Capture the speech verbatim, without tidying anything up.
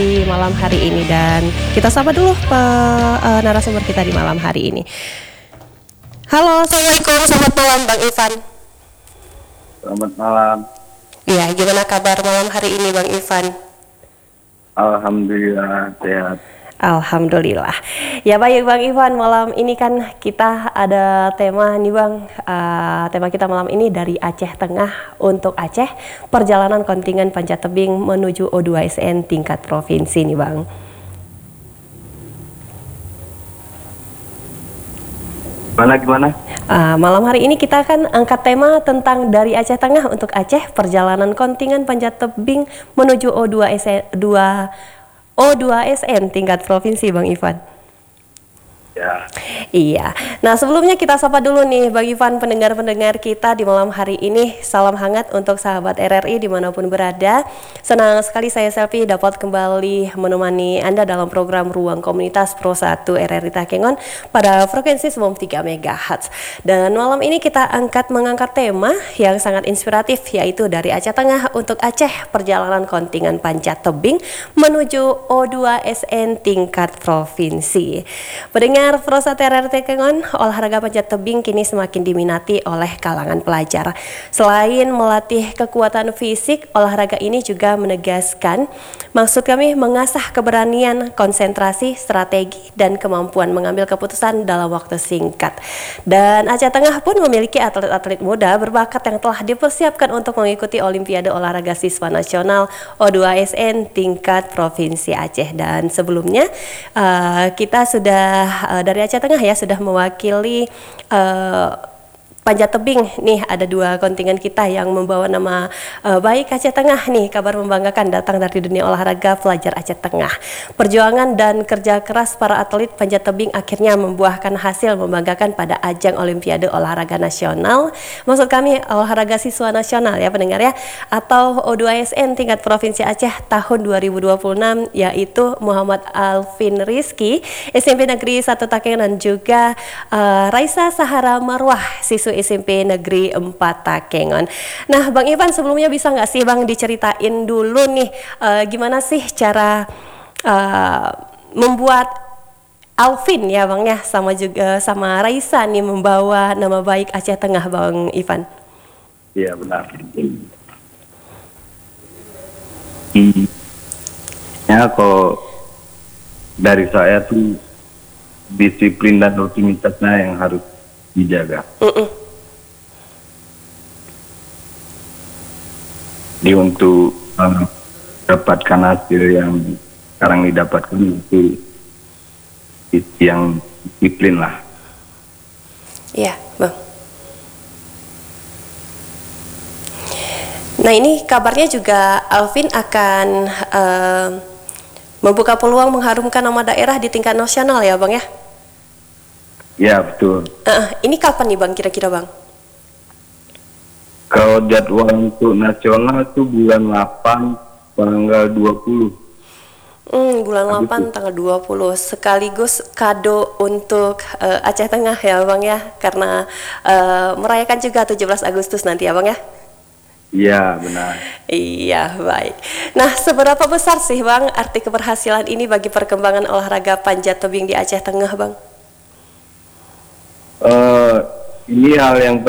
di malam hari ini, dan kita sapa dulu pe, uh, narasumber kita di malam hari ini. Halo, assalamualaikum, selamat malam Bang Ivan. Selamat malam. Iya, gimana kabar malam hari ini Bang Ivan? Alhamdulillah sehat. Alhamdulillah. Ya baik Bang Ivan, malam ini kan kita ada tema nih Bang. Uh, tema kita malam ini dari Aceh Tengah untuk Aceh, perjalanan kontingen panjat tebing menuju O dua S N tingkat provinsi nih Bang. Gimana gimana? Uh, malam hari ini kita akan angkat tema tentang dari Aceh Tengah untuk Aceh, perjalanan kontingen panjat tebing menuju O dua S N O dua S N tingkat provinsi Bang Ivan. Ya. Iya. Nah sebelumnya kita sapa dulu nih Bang Ivan, pendengar-pendengar kita di malam hari ini. Salam hangat untuk sahabat R R I dimanapun berada. Senang sekali saya Selfie dapat kembali menemani Anda dalam program Ruang Komunitas Pro satu R R I Takengon pada frekuensi sembilan puluh tiga megahertz. Dan malam ini kita angkat mengangkat tema yang sangat inspiratif, yaitu dari Aceh Tengah untuk Aceh, perjalanan kontingen panjat tebing menuju O dua S N tingkat provinsi. Pendengar Pro satu R R I Takengon, olahraga panjat tebing kini semakin diminati oleh kalangan pelajar. Selain melatih kekuatan fisik, olahraga ini juga menegaskan, maksud kami mengasah keberanian, konsentrasi, strategi, dan kemampuan mengambil keputusan dalam waktu singkat. Dan Aceh Tengah pun memiliki atlet-atlet muda berbakat yang telah dipersiapkan untuk mengikuti Olimpiade Olahraga Siswa Nasional O dua S N tingkat Provinsi Aceh. Dan sebelumnya uh, kita sudah uh, dari Aceh Tengah ya sudah mewakili uh, panjat tebing nih, ada dua kontingen kita yang membawa nama uh, baik Aceh Tengah nih, kabar membanggakan datang dari dunia olahraga pelajar Aceh Tengah. Perjuangan dan kerja keras para atlet panjat tebing akhirnya membuahkan hasil membanggakan pada ajang Olimpiade Olahraga Nasional, maksud kami olahraga siswa nasional ya pendengar ya, atau O dua S N tingkat Provinsi Aceh tahun dua ribu dua puluh enam, yaitu Muhammad Alvin Rizky S M P Negeri satu Takengon dan juga uh, Raisa Sahara Marwah siswa S M P Negeri empat Takengon. Nah Bang Ivan, sebelumnya bisa nggak sih Bang diceritain dulu nih uh, gimana sih cara uh, membuat Alvin ya Bang ya, sama juga sama Raisa nih membawa nama baik Aceh Tengah Bang Ivan? Iya benar. Hmm. Ya kalau dari saya tuh disiplin dan rutinitasnya yang harus dijaga. Mm-mm. Jadi untuk um, dapatkan hasil yang sekarang didapatkan itu, itu yang disiplin lah. Iya, Bang. Nah ini kabarnya juga Alvin akan uh, membuka peluang mengharumkan nama daerah di tingkat nasional ya Bang ya? Ya betul. Uh, ini kapan nih Bang kira-kira Bang? Kalau jadwal untuk nasional itu bulan delapan tanggal dua puluh. Hmm, bulan delapan tanggal dua puluh, sekaligus kado untuk uh, Aceh Tengah ya Bang ya, karena uh, merayakan juga tujuh belas Agustus nanti ya Bang ya? Iya benar. Iya baik. Nah seberapa besar sih Bang arti keberhasilan ini bagi perkembangan olahraga panjat tebing di Aceh Tengah Bang? Uh, ini hal yang